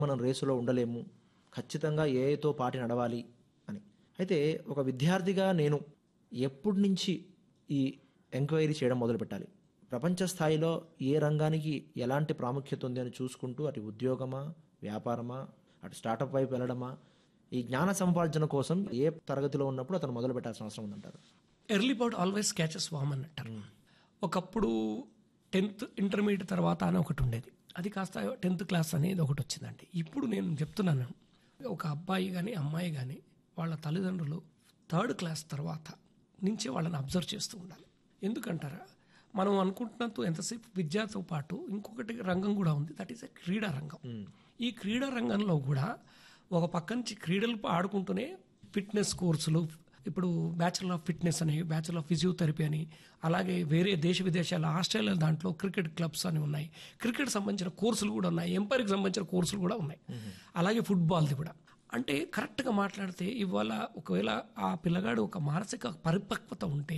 మనం రేసులో ఉండలేము, ఖచ్చితంగా ఏఐతో పాటి నడవాలి అని. అయితే ఒక విద్యార్థిగా నేను ఎప్పటి నుంచి ఈ ఎంక్వైరీ చేయడం మొదలుపెట్టాలి? ప్రపంచ స్థాయిలో ఏ రంగానికి ఎలాంటి ప్రాముఖ్యత ఉంది అని చూసుకుంటూ అటు ఉద్యోగమా, వ్యాపారమా, అటు స్టార్టప్ వైపు వెళ్ళడమా, ఈ జ్ఞాన సముపార్జన కోసం ఏ తరగతిలో ఉన్నప్పుడు అతను మొదలు పెట్టాల్సిన అవసరం ఉందంటారు? ఎర్లీ బర్డ్ ఆల్వేస్ క్యాచెస్ వామ్ అని అంటారు. ఒకప్పుడు 10th ఇంటర్మీడియట్ తర్వాత అని ఒకటి ఉండేది, అది కాస్త 10th క్లాస్ అనేది ఒకటి వచ్చిందండి. ఇప్పుడు నేను చెప్తున్నాను, ఒక అబ్బాయి కానీ అమ్మాయి కానీ వాళ్ళ తల్లిదండ్రులు 3rd క్లాస్ తర్వాత నుంచే వాళ్ళని అబ్జర్వ్ చేస్తూ ఉండాలి. ఎందుకంటారా, మనం అనుకుంటున్నంత ఎంతసేపు విద్యతో పాటు ఇంకొకటి రంగం కూడా ఉంది, దట్ ఈస్ ఎ క్రీడా రంగం. ఈ క్రీడా రంగంలో కూడా ఒక పక్క నుంచి క్రీడలు ఆడుకుంటూనే ఫిట్నెస్ కోర్సులు, ఇప్పుడు బ్యాచులర్ ఆఫ్ ఫిట్నెస్ అని, బ్యాచులర్ ఆఫ్ ఫిజియోథెరపీ అని, అలాగే వేరే దేశ విదేశాల ఆస్ట్రేలియా దాంట్లో క్రికెట్ క్లబ్స్ అని ఉన్నాయి, క్రికెట్ సంబంధించిన కోర్సులు కూడా ఉన్నాయి, ఎంపైర్కి సంబంధించిన కోర్సులు కూడా ఉన్నాయి, అలాగే ఫుట్బాల్ది కూడా. అంటే కరెక్ట్గా మాట్లాడితే ఇవాళ ఒకవేళ ఆ పిల్లగాడు ఒక మానసిక పరిపక్వత ఉంటే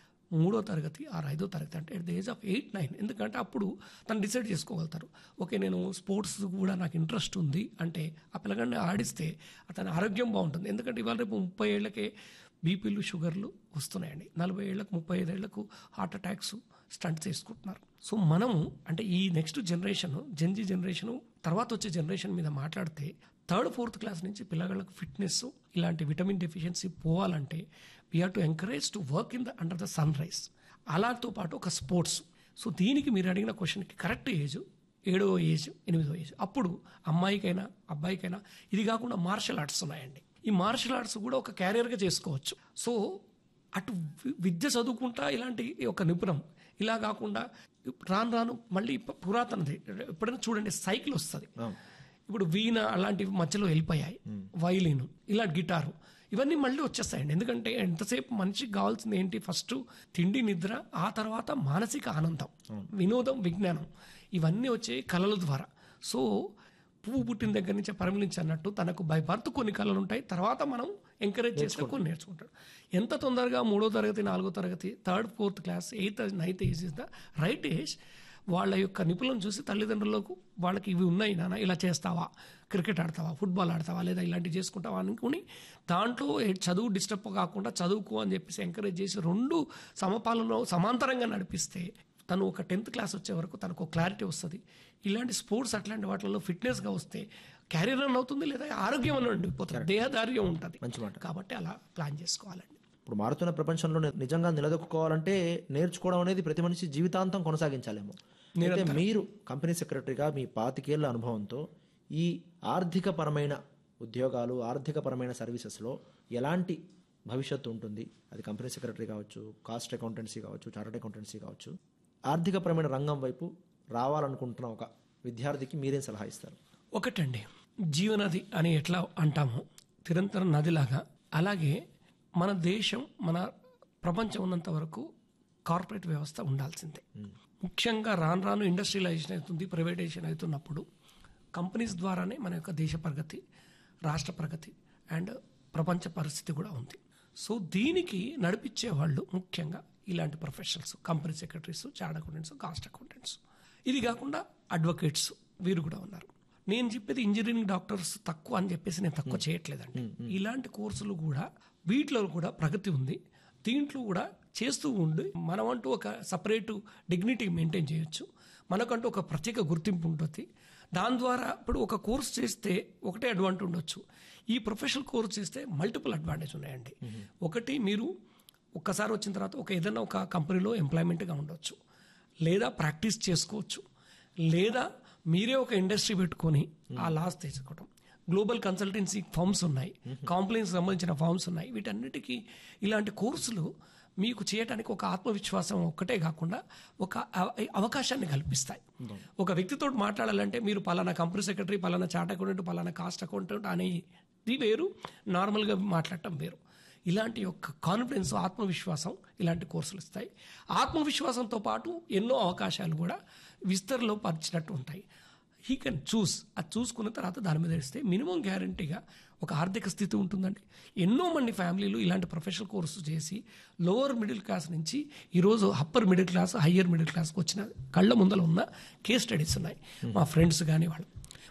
3వ తరగతి ఆర్ 5వ తరగతి అంటే ఎట్ ద ఏజ్ ఆఫ్ 8, 9, ఎందుకంటే అప్పుడు తను డిసైడ్ చేసుకోగలుగుతారు. ఓకే, నేను స్పోర్ట్స్ కూడా నాకు ఇంట్రెస్ట్ ఉంది అంటే ఆ పిల్లగాడిని ఆడిస్తే అతని ఆరోగ్యం బాగుంటుంది. ఎందుకంటే ఇవాళ రేపు 30 ఏళ్లకే బీపీలు, షుగర్లు వస్తున్నాయండి, 40 ఏళ్లకు 35 ఏళ్లకు హార్ట్ అటాక్స్, స్టంట్స్ వేసుకుంటున్నారు. సో మనము అంటే ఈ నెక్స్ట్ జనరేషన్, జెన్జీ జనరేషన్ తర్వాత వచ్చే జనరేషన్ మీద మాట్లాడితే 3rd, 4th క్లాస్ నుంచి పిల్లగాళ్ళకు ఫిట్నెస్, ఇలాంటి విటమిన్ డెఫిషియన్సీ పోవాలంటే we have to encourage to work in the under the sun rise. అలాతో పాటు ఒక స్పోర్ట్స్. సో దీనికి మీరు అడిగిన క్వశ్చన్కి కరెక్ట్ ఏజ్ 7వ ఏజ్, 8వ ఏజ్. అప్పుడు అమ్మాయికైనా అబ్బాయికైనా ఇది కాకుండా మార్షల్ ఆర్ట్స్ ఉన్నాయండి. ఈ మార్షల్ ఆర్ట్స్ కూడా ఒక క్యారియర్గా చేసుకోవచ్చు. సో అటు విద్య చదువుకుంటా ఇలాంటి ఒక నిపుణం, ఇలా కాకుండా రాను రాను మళ్ళీ పురాతనది ఎప్పుడైనా చూడండి సైకిల్ వస్తుంది, ఇప్పుడు వీణ అలాంటివి మధ్యలో వెళ్ళిపోయాయి, వైలిన్, ఇలా గిటారు, ఇవన్నీ మళ్ళీ వచ్చేస్తాయండి. ఎందుకంటే ఎంతసేపు మనిషికి కావాల్సింది ఏంటి, ఫస్ట్ తిండి, నిద్ర, ఆ తర్వాత మానసిక ఆనందం, వినోదం, విజ్ఞానం, ఇవన్నీ వచ్చే కళల ద్వారా. సో పువ్వు పుట్టిన దగ్గర నుంచి పరిమళించి అన్నట్టు తనకు బై బర్త్ కొన్ని కళలు ఉంటాయి, తర్వాత మనం ఎంకరేజ్ చేస్తే కొన్ని నేర్చుకుంటాడు. ఎంత తొందరగా 3వ తరగతి, 4వ తరగతి, 3rd, 4th class, 8th, 9th age is the right age. వాళ్ళ యొక్క నిపుణులను చూసి తల్లిదండ్రులకు వాళ్ళకి ఇవి ఉన్నాయి నాన్న, ఇలా చేస్తావా, క్రికెట్ ఆడతావా, ఫుట్బాల్ ఆడతావా, లేదా ఇలాంటివి చేసుకుంటావా అనుకుని దాంట్లో చదువు డిస్టర్బ్ కాకుండా చదువుకో అని చెప్పేసి ఎంకరేజ్ చేసి 2 సమపాలలో సమాంతరంగా నడిపిస్తే తను ఒక 10th క్లాస్ వచ్చే వరకు తనకు క్లారిటీ వస్తుంది. ఇలాంటి స్పోర్ట్స్ అట్లాంటి వాటిల్లో ఫిట్నెస్గా వస్తే క్యారియర్ అని అవుతుంది, లేదా ఆరోగ్యం అని ఉండిపోతుంది, దేహదార్యం ఉంటుంది. కాబట్టి అలా ప్లాన్ చేసుకోవాలండి. ఇప్పుడు మారుతున్న ప్రపంచంలో నిజంగా నిలదొక్కుకోవాలంటే నేర్చుకోవడం అనేది ప్రతి మనిషి జీవితాంతం కొనసాగించాలేమో. అయితే మీరు కంపెనీ సెక్రటరీగా మీ 25 ఏళ్ల అనుభవంతో ఈ ఆర్థికపరమైన ఉద్యోగాలు, ఆర్థికపరమైన సర్వీసెస్లో ఎలాంటి భవిష్యత్తు ఉంటుంది? అది కంపెనీ సెక్రటరీ కావచ్చు, కాస్ట్ అకౌంటెన్సీ కావచ్చు, చార్టర్డ్ అకౌంటెన్సీ కావచ్చు. ఆర్థికపరమైన రంగం వైపు రావాలనుకుంటున్న ఒక విద్యార్థికి మీరేం సలహా ఇస్తారు? ఒకటండి, జీవనది అని ఎట్లా అంటామో నిరంతరం నదిలాగా, అలాగే మన దేశం, మన ప్రపంచం ఉన్నంత వరకు కార్పొరేట్ వ్యవస్థ ఉండాల్సిందే. ముఖ్యంగా రాను రాను ఇండస్ట్రియలైజేషన్ అవుతుంది, ప్రైవేటైజేషన్ అవుతున్నప్పుడు కంపెనీస్ ద్వారానే మన యొక్క దేశ ప్రగతి, రాష్ట్ర ప్రగతి అండ్ ప్రపంచ పరిస్థితి కూడా ఉంది. సో దీనికి నడిపించే వాళ్ళు ముఖ్యంగా ఇలాంటి professionals, company secretaries, chartered accountants, cost accountants. ఇది కాకుండా అడ్వకేట్స్, వీరు కూడా ఉన్నారు. నేను చెప్పేది ఇంజనీరింగ్ డాక్టర్స్ తక్కువ అని చెప్పేసి నేను తక్కువ చేయట్లేదండి. ఇలాంటి కోర్సులు కూడా వీటిలో కూడా ప్రగతి ఉంది. దీంట్లో కూడా చేస్తూ ఉండి మనమంటూ ఒక సపరేటు డిగ్నిటీ మెయింటైన్ చేయొచ్చు, మనకంటూ ఒక ప్రత్యేక గుర్తింపు ఉంటుంది. దాని ద్వారా ఇప్పుడు ఒక కోర్స్ చేస్తే ఒకటే అడ్వాంటేజ్ ఉండొచ్చు, ఈ ప్రొఫెషనల్ కోర్స్ చేస్తే మల్టిపుల్ అడ్వాంటేజ్ ఉన్నాయండి. ఒకటి, మీరు ఒక్కసారి వచ్చిన తర్వాత ఏదైనా ఒక కంపెనీలో ఎంప్లాయ్మెంట్గా ఉండొచ్చు, లేదా ప్రాక్టీస్ చేసుకోవచ్చు, లేదా మీరే ఒక ఇండస్ట్రీ పెట్టుకొని ఆ లాస్ తీసుకోవడం. గ్లోబల్ కన్సల్టెన్సీ ఫర్మ్స్ ఉన్నాయి, కాంప్లైన్స్ సంబంధించిన ఫర్మ్స్ ఉన్నాయి. వీటన్నిటికీ ఇలాంటి కోర్సులు మీకు చేయడానికి ఒక ఆత్మవిశ్వాసం ఒక్కటే కాకుండా ఒక అవకాశాన్ని కల్పిస్తాయి. ఒక వ్యక్తితో మాట్లాడాలంటే మీరు పలానా కంపెనీ సెక్రటరీ, పలానా చార్టర్డ్ అకౌంటెంట్, పలానా కాస్ట్ అకౌంటెంట్ అనేది వేరు, నార్మల్గా మాట్లాడటం వేరు. ఇలాంటి యొక్క కాన్ఫిడెన్స్, ఆత్మవిశ్వాసం ఇలాంటి కోర్సులు ఇస్తాయి. ఆత్మవిశ్వాసంతో పాటు ఎన్నో అవకాశాలు కూడా విస్తరణలో పరిచినట్టు ఉంటాయి. He can choose. అది చూసుకున్న తర్వాత దాని మీద ఇస్తే మినిమం గ్యారంటీగా ఒక ఆర్థిక స్థితి ఉంటుందండి. ఎన్నో మంది ఫ్యామిలీలు ఇలాంటి ప్రొఫెషనల్ కోర్సు చేసి లోవర్ మిడిల్ క్లాస్ నుంచి ఈరోజు upper middle class, higher middle క్లాస్కి వచ్చిన కళ్ళ ముందర ఉన్న కేస్ స్టడీస్ ఉన్నాయి. మా ఫ్రెండ్స్ కానీ వాళ్ళు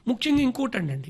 ముఖ్యంగా ఇంకోటి అండి